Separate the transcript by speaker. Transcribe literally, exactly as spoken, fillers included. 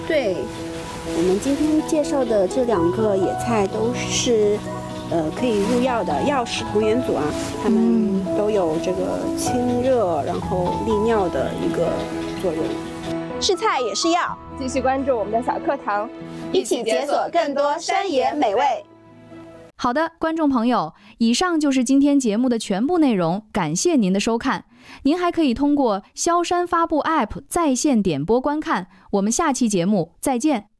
Speaker 1: 对，我们今天介绍的这两个野菜都是呃可以入药的药食同源组啊，它们都有这个清热然后利尿的一个作用。
Speaker 2: 是菜也是药，
Speaker 3: 继续关注我们的小课堂，
Speaker 2: 一起解锁更多山野美味。
Speaker 4: 好的，观众朋友，以上就是今天节目的全部内容，感谢您的收看。您还可以通过萧山发布 App 在线点播观看。我们下期节目再见。